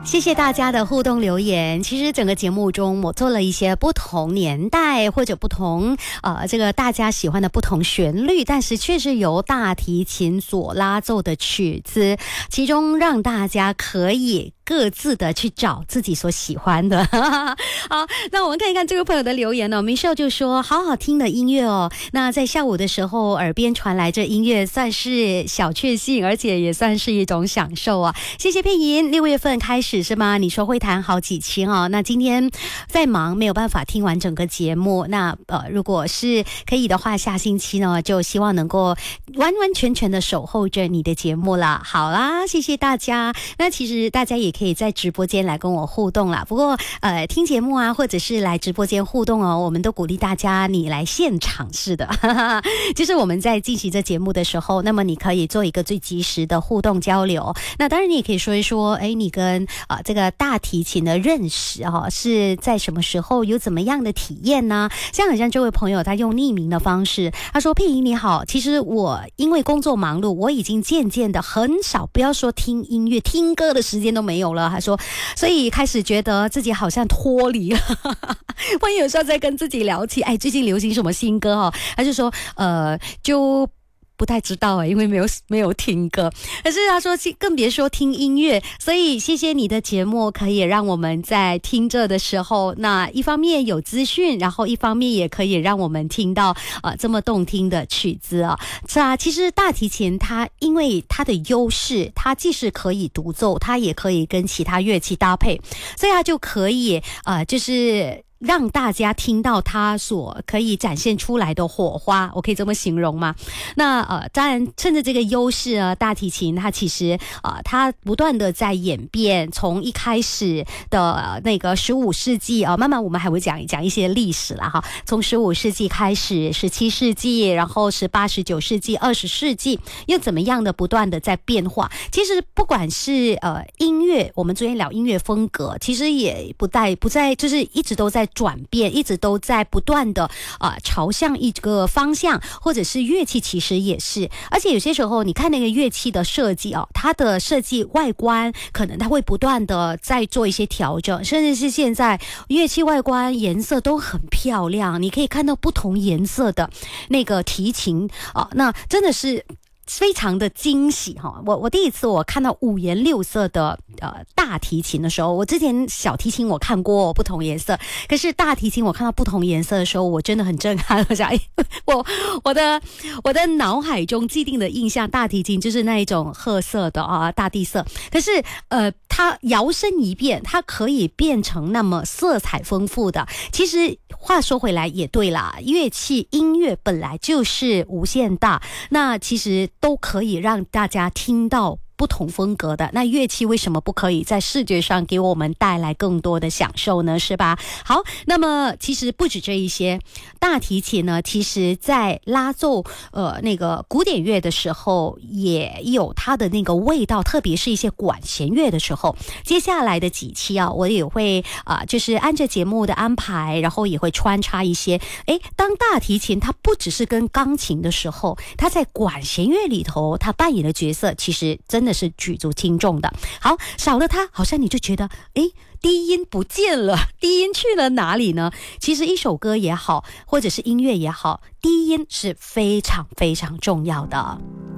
谢谢大家的互动留言。其实整个节目中我做了一些不同年代或者不同这个大家喜欢的不同旋律，但是却是由大提琴所拉奏的曲子，其中让大家可以各自的去找自己所喜欢的。好，那我们看一看这个朋友的留言哦。Michelle 就说好好听的音乐哦，那在下午的时候耳边传来这音乐算是小确幸，而且也算是一种享受啊。谢谢佩莹，6月份开始是吗？你说会弹好几期哦，那今天在忙没有办法听完整个节目，那如果是可以的话，下星期呢就希望能够完完全全的守候着你的节目啦。好啦，谢谢大家。那其实大家也可以在直播间来跟我互动啦，不过听节目啊或者是来直播间互动哦，我们都鼓励大家你来现场式的就是我们在进行这节目的时候，那么你可以做一个最及时的互动交流。那当然你也可以说一说你跟这个大提琴的认识是在什么时候，有怎么样的体验呢？像好像这位朋友他用匿名的方式，他说佩莹你好，其实我因为工作忙碌，我已经渐渐的很少，不要说听音乐听歌的时间都没有了，他说所以开始觉得自己好像脱离了万一有时候在跟自己聊起最近流行什么新歌他就说就不太知道因为没有听歌，可是他说更别说听音乐，所以谢谢你的节目可以让我们在听着的时候，那一方面有资讯，然后一方面也可以让我们听到这么动听的曲子啊。其实大提琴它因为它的优势，它既是可以独奏，它也可以跟其他乐器搭配，所以它就可以就是让大家听到它所可以展现出来的火花，我可以这么形容吗？那当然趁着这个优势大提琴它其实它不断的在演变，从一开始的那个15世纪慢慢我们还会讲一些历史啦哈，从15世纪开始，17世纪，然后18、19世纪、20世纪又怎么样的不断的在变化。其实不管是音乐，我们昨天聊音乐风格，其实也不在就是一直都在转变，一直都在不断的朝向一个方向，或者是乐器其实也是，而且有些时候你看那个乐器的设计它的设计外观可能它会不断的在做一些调整，甚至是现在乐器外观颜色都很漂亮，你可以看到不同颜色的那个提琴那真的是非常的惊喜我第一次我看到5颜6色的大提琴的时候，我之前小提琴我看过不同颜色，可是大提琴我看到不同颜色的时候，我真的很震撼。我想我的脑海中既定的印象，大提琴就是那一种褐色的大地色，可是它摇身一变，它可以变成那么色彩丰富的。其实话说回来也对啦，乐器音乐本来就是无限大，那其实都可以让大家听到不同风格的，那乐器为什么不可以在视觉上给我们带来更多的享受呢？是吧？好，那么其实不止这一些，大提琴呢，其实在拉奏那个古典乐的时候也有它的那个味道，特别是一些管弦乐的时候。接下来的几期我也会就是按着节目的安排，然后也会穿插一些当大提琴它不只是跟钢琴的时候，它在管弦乐里头它扮演的角色其实真的是举足轻重的。好，少了它好像你就觉得低音不见了，低音去了哪里呢？其实一首歌也好，或者是音乐也好，低音是非常非常重要的。